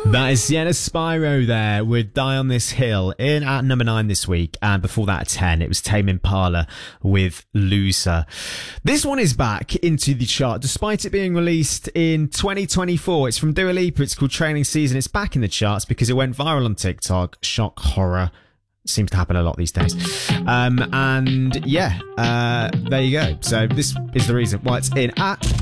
That is Sienna Spyro there with Die on This Hill in at number 9 this week. And before that at 10, it was Tame Impala with Loser. This one is back into the chart despite it being released in 2024. It's from Dua Lipa. It's called Training Season. It's back in the charts because it went viral on TikTok. Shock horror. Seems to happen a lot these days. And yeah, there you go. So this is the reason why it's in at